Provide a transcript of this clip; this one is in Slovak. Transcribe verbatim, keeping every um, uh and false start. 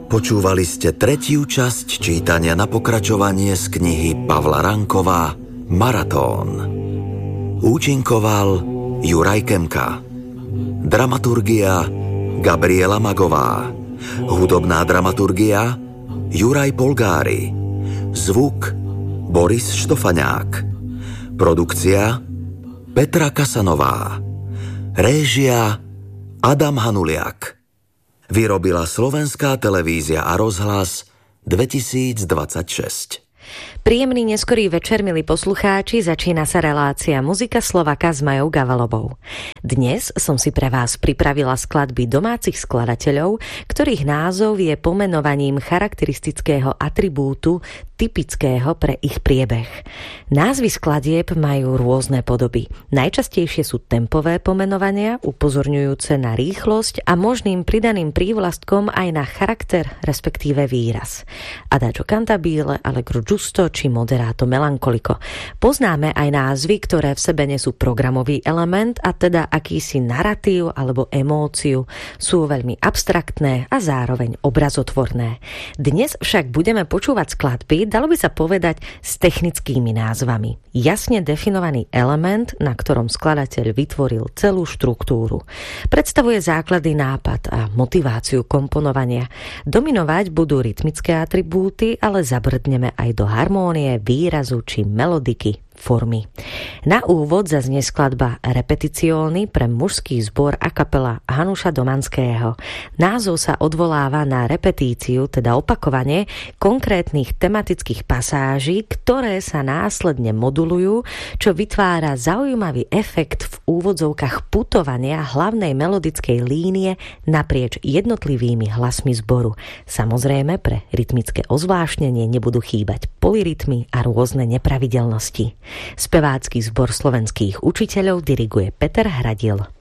Počúvali ste tretiu časť čítania na pokračovanie z knihy Pavla Ranková Maratón. Účinkoval Juraj Kemka. Dramaturgia Gabriela Magová. Hudobná dramaturgia Juraj Polgári. Zvuk Boris Štofaňák. Produkcia Petra Kasanová. Réžia Adam Hanuliak. Vyrobila Slovenská televízia a rozhlas dvetisícdvadsaťšesť. Príjemný neskorý večer, milí poslucháči, začína sa relácia Muzika Slovaka s Majou Gavalovou. Dnes som si pre vás pripravila skladby domácich skladateľov, ktorých názov je pomenovaním charakteristického atribútu typického pre ich priebeh. Názvy skladieb majú rôzne podoby. Najčastejšie sú tempové pomenovania, upozorňujúce na rýchlosť a možným pridaným prívlastkom aj na charakter, respektíve výraz. Adagio cantabile, allegro giusto či moderato melancholico. Poznáme aj názvy, ktoré v sebe nesú programový element, a teda akýsi naratív alebo emóciu. Sú veľmi abstraktné a zároveň obrazotvorné. Dnes však budeme počúvať skladby, dalo by sa povedať, s technickými názvami. Jasne definovaný element, na ktorom skladateľ vytvoril celú štruktúru. Predstavuje základy, nápad a motiváciu komponovania. Dominovať budú rytmické atribúty, ale zabrdneme aj do harmónie, výrazu či melodiky, formy. Na úvod zaznie skladba Repetizioni pre mužský zbor a kapela Hanuša Domanského. Názov sa odvoláva na repetíciu, teda opakovanie konkrétnych tematických pasáží, ktoré sa následne modulujú, čo vytvára zaujímavý efekt v úvodzovkách putovania hlavnej melodickej línie naprieč jednotlivými hlasmi zboru. Samozrejme, pre rytmické ozvláštnenie nebudú chýbať polyrytmy a rôzne nepravidelnosti. Spevácky zbor slovenských učiteľov diriguje Peter Hradil.